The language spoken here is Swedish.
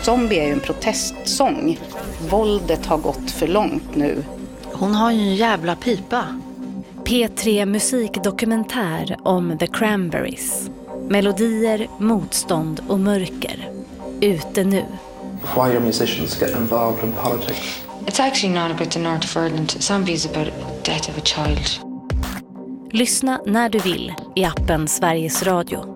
Zombie är ju en protestsång. Våldet har gått för långt nu. Hon har ju en jävla pipa. P3 musikdokumentär om The Cranberries. Melodier, motstånd och mörker. Ute nu. Why do musicians get involved in politics? It's actually not about the North of Ireland. Zombies about the death of a child. Lyssna när du vill i appen Sveriges Radio.